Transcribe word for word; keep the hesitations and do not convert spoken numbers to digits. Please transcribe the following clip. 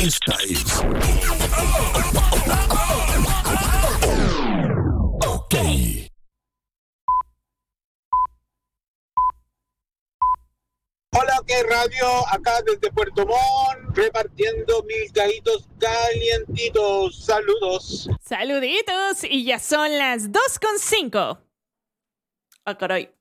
Esta es OK. Hola, OK Radio, acá desde Puerto Montt, repartiendo mil cajitos calientitos. Saludos. Saluditos, y ya son las dos con cinco. Ah, caray.